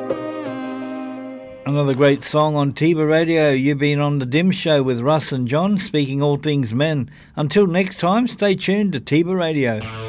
Another great song on Tiba Radio. You've been on the Dim Show with Russ and John, speaking all things men. Until next time, stay tuned to Tiba Radio.